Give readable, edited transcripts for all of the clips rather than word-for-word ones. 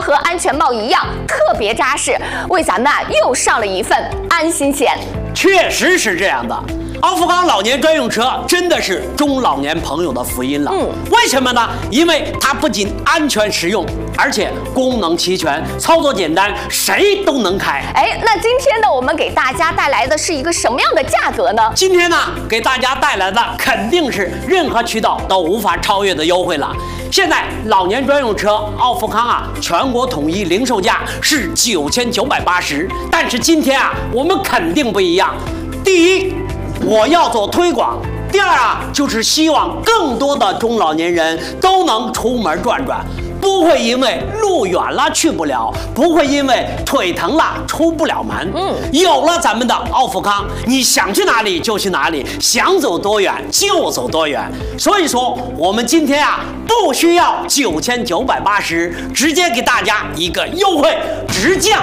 和安全帽一样特别扎实，为咱们又上了一份安心险。 确实是这样的。奥富康老年专用车真的是中老年朋友的福音了。为什么呢？因为它不仅安全实用，而且功能齐全，操作简单，谁都能开。 那今天呢，我们给大家带来的是一个什么样的价格呢？ 今天呢，给大家带来的肯定是任何渠道都无法超越的优惠了。现在老年专用车奥富康全国统一零售价是9980，但是今天我们肯定不一样。第一，我要做推广；第二就是希望更多的中老年人都能出门转转，不会因为路远了去不了，不会因为腿疼了出不了门。有了咱们的奥富康，你想去哪里就去哪里，想走多远就走多远。所以说，我们今天不需要9980，直接给大家一个优惠，直降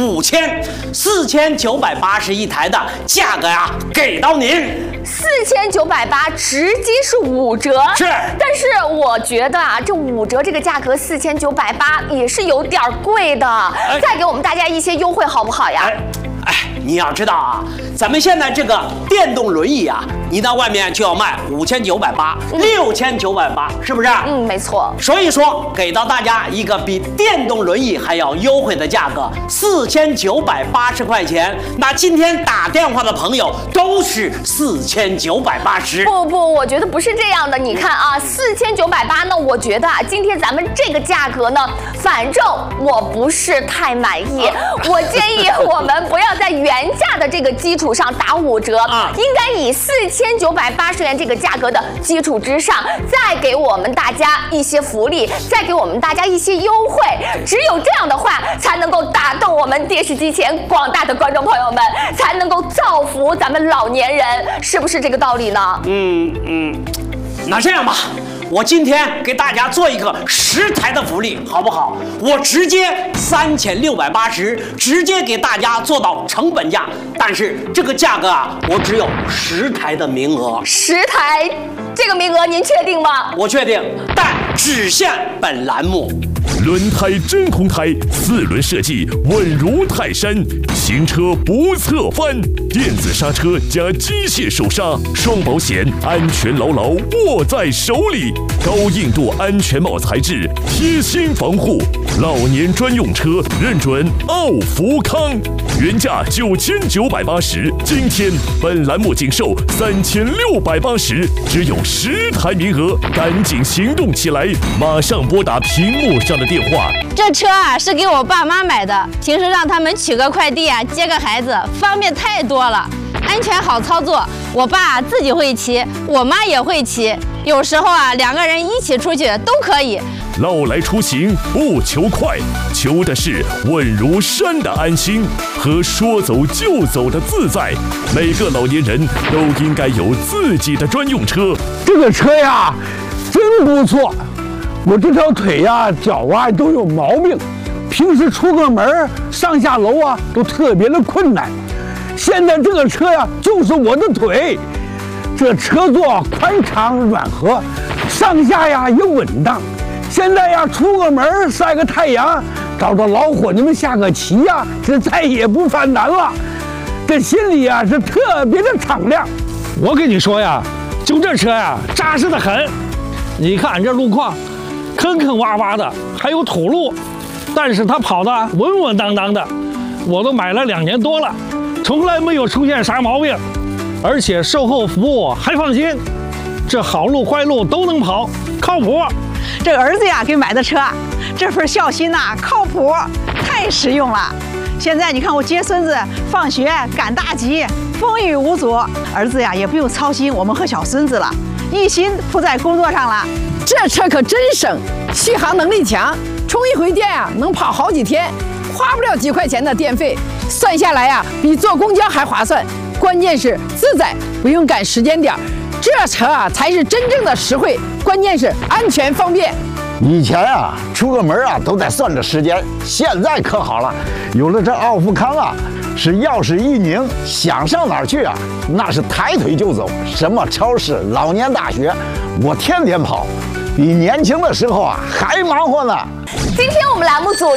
5000，4980一台的价格给到您。 4980直接是5折， 是。 但是我觉得这5折这个价格4980也是有点贵的，再给我们大家一些优惠好不好呀？ 你要知道咱们现在这个电动轮椅你到外面就要卖5980，6980，是不是？ 没错。 所以说，给到大家一个比电动轮椅还要优惠的价格，4980块钱。那今天打电话的朋友都是4980。 不，我觉得不是这样的。你看4980呢，我觉得今天咱们这个价格呢，反正我不是太满意。我建议我们不要在原价的这个基础上打5折，应该以4980元这个价格的基础之上，再给我们大家一些福利，再给我们大家一些优惠。只有这样的话，才能够打动我们电视机前广大的观众朋友们，才能够造福咱们老年人，是不是这个道理呢？ 那这样吧，我今天给大家做一个10台的福利，好不好？我直接3680，直接给大家做到成本价。但是这个价格我只有10台的名额。 10台，这个名额您确定吗？ 我确定，但只限本栏目。 轮胎真空胎，4轮设计稳如泰山，行车不侧翻，电子刹车加机械手刹，双保险，安全牢牢握在手里。高硬度安全帽材质，贴心防护，老年专用车认准奥福康，原价9980，今天本栏目仅售3680，只有10台名额，赶紧行动起来，马上拨打屏幕上的电话。 这车是给我爸妈买的，平时让他们取个快递接个孩子，方便太多了，安全好操作。我爸自己会骑，我妈也会骑，有时候2个人一起出去都可以。 老来出行不求快，求的是稳如山的安心和说走就走的自在。每个老年人都应该有自己的专用车。 这个车真不错。我这条腿脚都有毛病，平时出个门上下楼都特别的困难。现在这个车就是我的腿，这车座宽敞软和，上下也稳当。现在出个门晒个太阳，找着老伙计们下个棋这再也不犯难了。这心里是特别的敞亮。 我跟你说就这车扎实的很。你看这路况，坑坑洼洼的，还有土路，但是它跑得稳稳当当的。我都买了2年多了，从来没有出现啥毛病，而且售后服务还放心。这好路坏路都能跑，靠谱。 这儿子给买的车，这份孝心靠谱，太实用了。现在你看我接孙子放学赶大集，风雨无阻，儿子也不用操心我们和小孙子了，一心扑在工作上了。 这车可真省，续航能力强，充一回电能跑好几天，花不了几块钱的电费，算下来比坐公交还划算。关键是自在，不用赶时间点，这车才是真正的实惠，关键是安全方便。 以前出个门都得算着时间，现在可好了，有了这奥富康是钥匙一拧，想上哪儿去那是抬腿就走，什么超市、老年大学，我天天跑，比年轻的时候还忙活呢。 今天我们栏目组